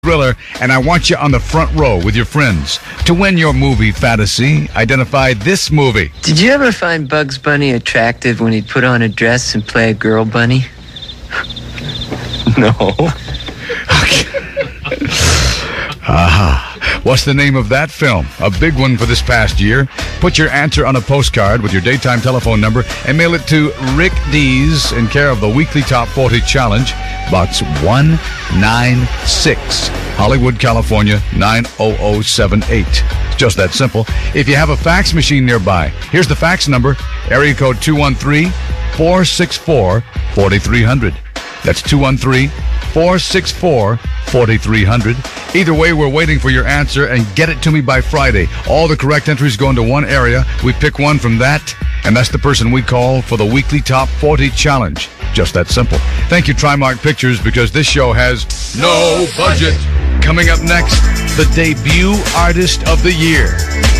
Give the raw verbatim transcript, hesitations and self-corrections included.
Thriller, and I want you on the front row with your friends. To win your movie fantasy, identify this movie. Did you ever find Bugs Bunny attractive when he'd put on a dress and play a girl bunny? No. Aha. What's the name of that film? A big one for this past year. Put your answer on a postcard with your daytime telephone number and mail it to Rick Dees in care of the Weekly Top forty Challenge, Box one ninety-six, Hollywood, California, nine oh oh seven eight. It's just that simple. If you have a fax machine nearby, here's the fax number, area code two one three, four six four, four three zero zero. That's two one three, four six four, four three zero zero. Either way, we're waiting for your answer, and get it to me by Friday. All the correct entries go into one area. We pick one from that, and that's the person we call for the Weekly Top forty Challenge. Just that simple. Thank you, Trimark Pictures, because this show has no budget. Coming up next, the debut artist of the year.